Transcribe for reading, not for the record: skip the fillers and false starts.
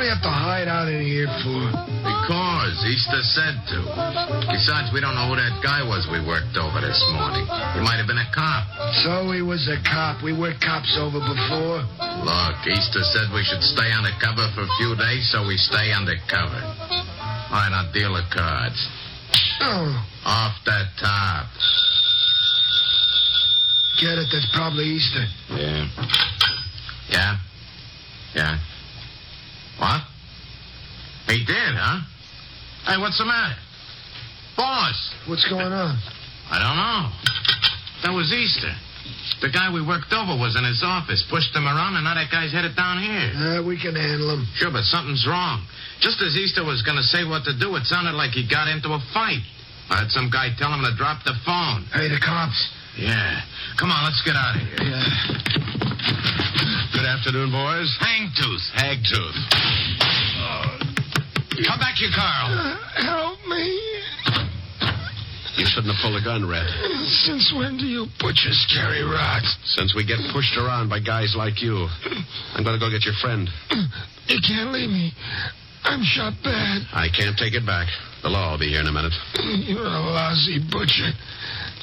we have to hide out in here for? Because Easter said to. Besides, we don't know who that guy was we worked over this morning. He might have been a cop. So he was a cop. We worked cops over before. Look, Easter said we should stay undercover for a few days, so we stay undercover. All right, now deal the cards. Oh. Off the top. Get it? That's probably Easter. Yeah. What? He did, huh? Hey, what's the matter? Boss! What's going on? I don't know. That was Easter. The guy we worked over was in his office, pushed him around, and now that guy's headed down here. We can handle him. Sure, but something's wrong. Just as Easter was going to say what to do, it sounded like he got into a fight. I had some guy tell him to drop the phone. Hey, the cops. Yeah. Come on, let's get out of here. Yeah. Good afternoon, boys. Hagtooth. Come back here, Carl. Help me. You shouldn't have pulled a gun, Red. Since when do you butchers carry rocks? Since we get pushed around by guys like you. I'm going to go get your friend. You can't leave me. I'm shot bad. I can't take it back. The law will be here in a minute. You're a lousy butcher.